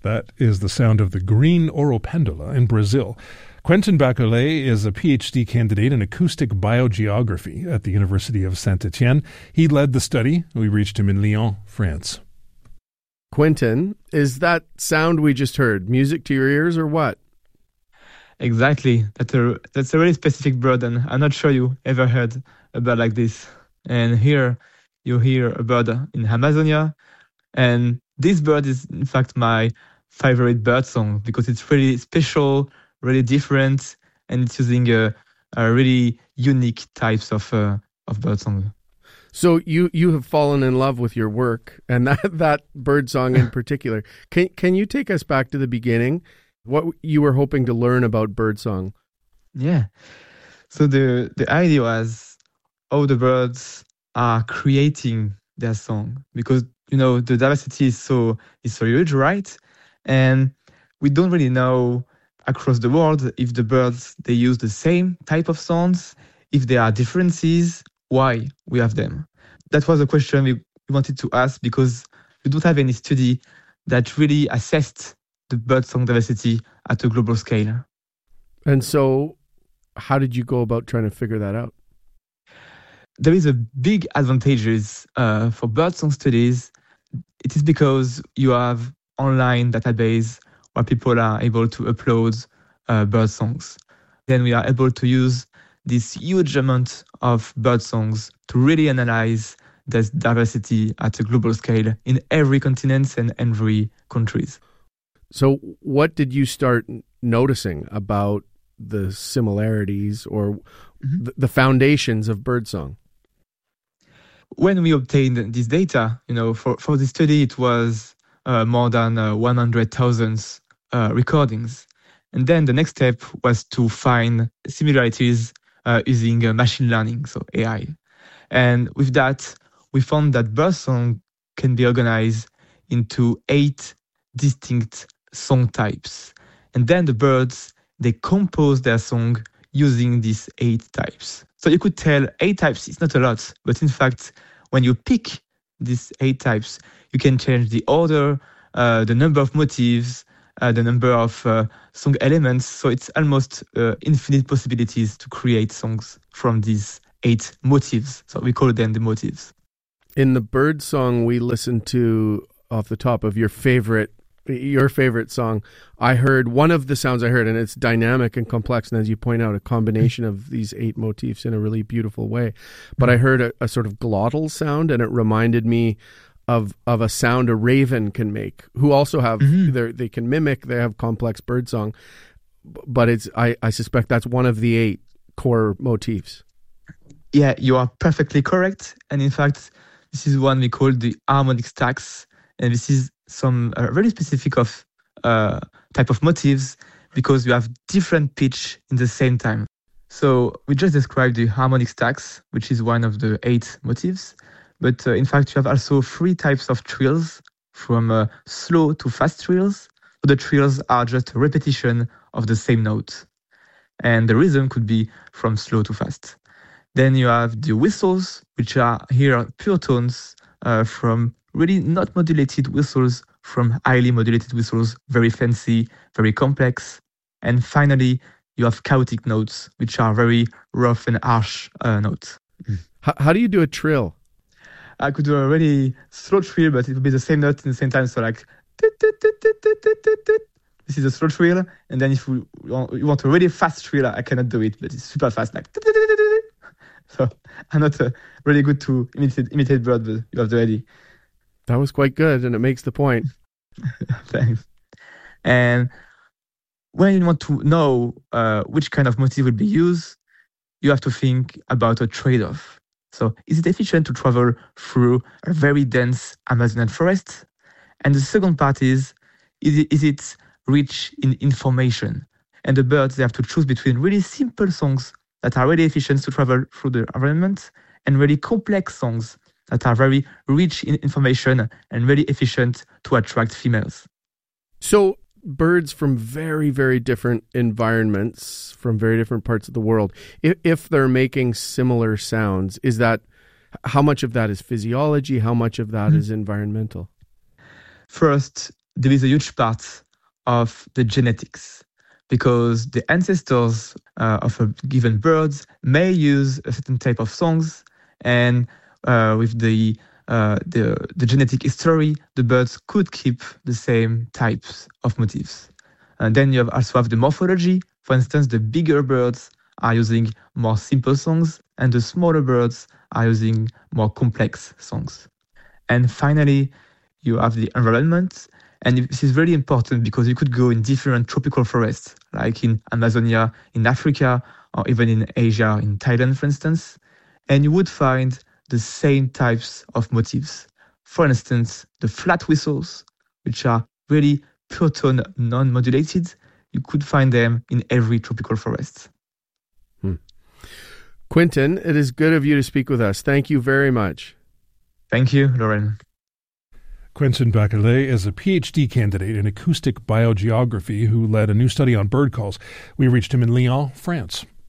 That is the sound of the green Oropendula in Brazil. Quentin Bacolet is a PhD candidate in acoustic biogeography at the University of Saint-Étienne. He led the study. We reached him in Lyon, France. Quentin, is that sound we just heard music to your ears or what? Exactly. That's a really specific bird, and I'm not sure you ever heard a bird like this. And here you hear a bird in Amazonia, and this bird is in fact my favorite bird song because it's really special, really different, and it's using a really unique types of bird song. So you have fallen in love with your work and that bird song in particular. Can you take us back to the beginning? What you were hoping to learn about birdsong? Yeah. So the idea was how the birds are creating their song, because the diversity is so huge, right? And we don't really know across the world if the birds they use the same type of sounds, if there are differences, why we have them. That was a question we wanted to ask because we don't have any study that really assessed the birdsong diversity at a global scale. And so how did you go about trying to figure that out? There is a big advantages for birdsong studies. It is because you have online database where people are able to upload bird songs. Then we are able to use this huge amount of bird songs to really analyze the diversity at a global scale in every continent and every countries. So what did you start noticing about the similarities or the foundations of birdsong? When we obtained this data, for this study, it was more than 100,000 recordings. And then the next step was to find similarities using machine learning, so AI. And with that, we found that birdsong can be organized into 8 distinct song types. And then the birds, they compose their song using these 8 types. So you could tell 8 types is not a lot, but in fact, when you pick these 8 types, you can change the order, the number of motifs, the number of song elements. So it's almost infinite possibilities to create songs from these 8 motifs. So we call them the motifs. In the bird song we listened to off the top of your favorite song, I heard one of the sounds I heard, and it's dynamic and complex, and as you point out, a combination of these 8 motifs in a really beautiful way. But I heard a sort of glottal sound, and it reminded me of a sound a raven can make, who also have they can mimic, they have complex bird song, but I suspect that's one of the 8 core motifs. Yeah, you are perfectly correct. And in fact, this is one we call the harmonic stacks. And this is some very specific of type of motifs because you have different pitch in the same time. So we just described the harmonic stacks, which is one of the 8 motifs. But in fact, you have also 3 types of trills, from slow to fast trills. So the trills are just a repetition of the same note. And the rhythm could be from slow to fast. Then you have the whistles, which are here pure tones from really not modulated whistles, from highly modulated whistles, very fancy, very complex. And finally, you have chaotic notes, which are very rough and harsh notes. How do you do a trill? I could do a really slow trill, but it would be the same note in the same time. So like, this is a slow trill. And then if you want a really fast trill, I cannot do it, but it's super fast, like. So I'm not really good to imitate bird, but you have the idea. That was quite good, and it makes the point. Thanks. And when you want to know which kind of motif will be used, you have to think about a trade-off. So is it efficient to travel through a very dense Amazonian forest? And the second part is it rich in information? And the birds, they have to choose between really simple songs that are really efficient to travel through the environment and really complex songs that are very rich in information and really efficient to attract females. So birds from very, very different environments, from very different parts of the world, if they're making similar sounds, is that, how much of that is physiology? How much of that is environmental? First, there is a huge part of the genetics, because the ancestors of a given bird may use a certain type of songs, and with the genetic history, the birds could keep the same types of motifs. And then you also have the morphology. For instance, the bigger birds are using more simple songs, and the smaller birds are using more complex songs. And finally, you have the environment. And this is really important because you could go in different tropical forests, like in Amazonia, in Africa, or even in Asia, in Thailand, for instance, and you would find the same types of motifs. For instance, the flat whistles, which are really pure tone non-modulated, you could find them in every tropical forest. Quentin, it is good of you to speak with us. Thank you very much. Thank you, Lauren. Quentin Bachelet is a PhD candidate in acoustic biogeography who led a new study on bird calls. We reached him in Lyon, France.